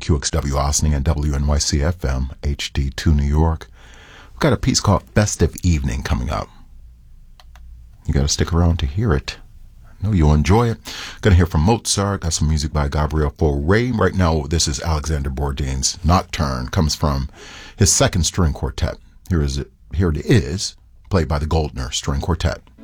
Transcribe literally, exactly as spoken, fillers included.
Q X W Ossining and W N Y C F M, H D two New York. We've got a piece called Festive Evening coming up. You got to stick around to hear it. I know you'll enjoy it. Going to hear from Mozart. Got some music by Gabriel Fauré. Right now, this is Alexander Bourdain's Nocturne. Comes from his second string quartet. Here is it. Here it is, played by the Goldner String Quartet.